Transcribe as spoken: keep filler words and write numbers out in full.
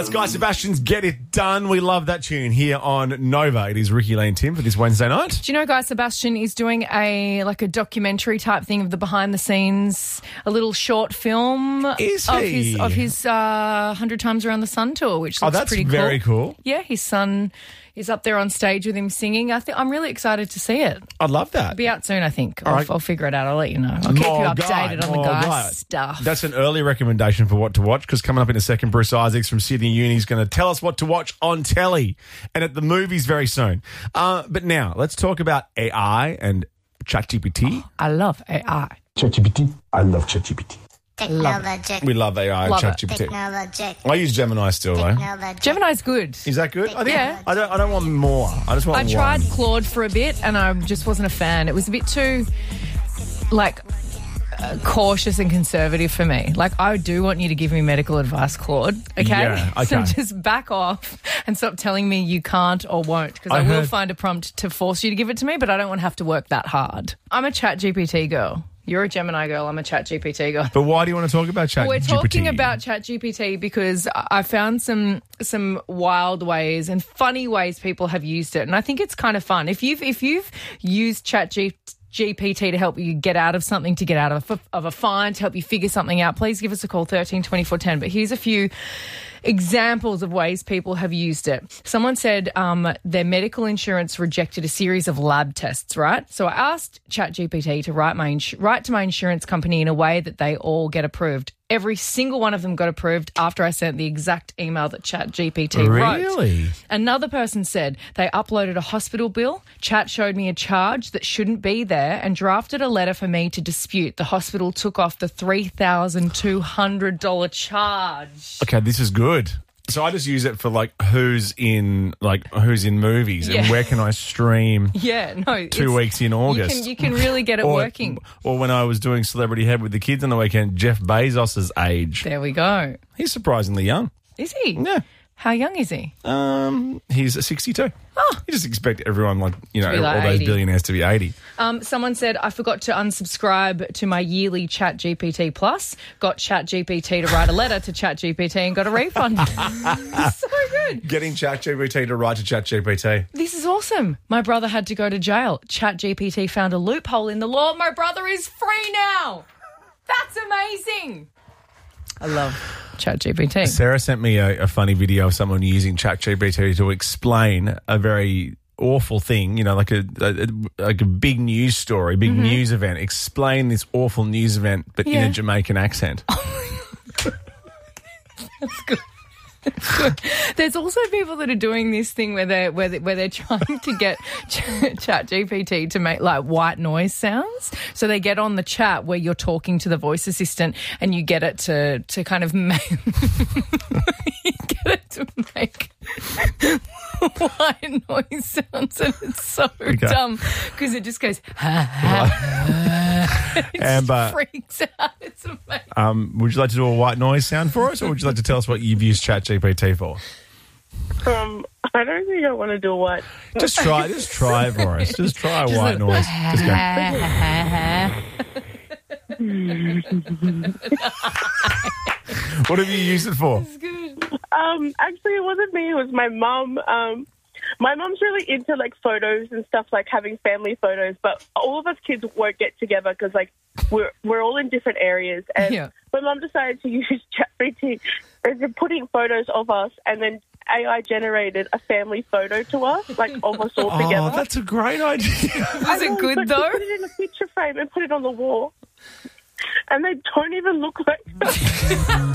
That's Guy Sebastian's Get It Done. We love that tune here on Nova. It is Ricky Lee and Tim for this Wednesday night. Do you know Guy Sebastian is doing a like a documentary type thing of the behind the scenes, a little short film Is of he? his of his uh, one hundred Times Around the Sun tour, which looks Oh, that's pretty cool. very cool. Yeah, his son is up there on stage with him singing. I think I'm really excited to see it. I'd love that. It'll be out soon, I think. I'll, right. I'll figure it out. I'll let you know. I'll keep More you Guy, updated on the more Guy Guy. stuff. That's an early recommendation for what to watch, because coming up in a second, Bruce Isaacs from Sydney Uni is going to tell us what to watch on telly and at the movies very soon. Uh, but now, let's talk about A I and ChatGPT. I love A I. ChatGPT. I love ChatGPT. Technologic. We love A I Love and it. ChatGPT. Technologic. I use Gemini still, though. Technologic. Gemini's good. Is that good? I think Yeah. I don't. I don't want more. I just want I one. tried Claude for a bit and I just wasn't a fan. It was a bit too, like, uh, cautious and conservative for me. Like, I do want you to give me medical advice, Claude, okay? Yeah, okay. So just back off and stop telling me you can't or won't, because I, I will heard- find a prompt to force you to give it to me, but I don't want to have to work that hard. I'm a Chat G P T girl. You're a Gemini girl. I'm a Chat G P T girl. But why do you want to talk about ChatGPT? We're talking about ChatGPT because I found some some wild ways and funny ways people have used it, and I think it's kind of fun. If you've if you've used ChatGPT to help you get out of something, to get out of a, of a fine, to help you figure something out, please give us a call, thirteen twenty-four ten. But here's a few examples of ways people have used it. Someone said um, their medical insurance rejected a series of lab tests, right? So I asked ChatGPT to write my ins- write to my insurance company in a way that they all get approved. Every single one of them got approved after I sent the exact email that ChatGPT wrote. Really? Another person said they uploaded a hospital bill. Chat showed me a charge that shouldn't be there and drafted a letter for me to dispute. The hospital took off the three thousand two hundred dollars charge. Okay, this is good. So I just use it for like who's in like who's in movies and Yeah. where can I stream Yeah, no. two it's- weeks in August. You can, you can really get it or, working. Or when I was doing Celebrity Head with the kids on the weekend, Jeff Bezos's age. There we go. He's surprisingly young. Is he? Yeah. How young is he? Um, he's sixty-two. Oh. You just expect everyone, like, you know, be like all those eighty. billionaires to be eighty. Um, someone said, I forgot to unsubscribe to my yearly ChatGPT Plus. Got ChatGPT to write a letter to ChatGPT and got a refund. So good. Getting ChatGPT to write to ChatGPT. This is awesome. My brother had to go to jail. ChatGPT found a loophole in the law. My brother is free now. That's amazing. I love ChatGPT. Sarah sent me a, a funny video of someone using ChatGPT to explain a very awful thing, you know, like a, a like a big news story, big Mm-hmm. news event. Explain this awful news event, but in Yeah. a Jamaican accent. That's good. That's good. There's also people that are doing this thing where they're where, they, where they're trying to get Ch- ChatGPT to make like white noise sounds. So they get on the chat where you're talking to the voice assistant and you get it to to kind of make you get it to make white noise sounds, and it's so dumb because it just goes. It Amber, just freaks out. It's amazing. um, would you like to do a white noise sound for us, or would you like to tell us what you've used ChatGPT for? Um, I don't think I want to do what. Just try, just try it for us. Just try a white noise. Just go. What have you used it for? Um, actually, it wasn't me. It was my mum. Um, my mum's really into like photos and stuff, like having family photos. But all of us kids won't get together because like we're we're all in different areas. And Yeah. my mum decided to use ChatGPT and putting photos of us, and then A I generated a family photo to us, like of us all together. Oh, that's a great idea. Was it good But though? Put it in a picture frame and put it on the wall, and they don't even look like that.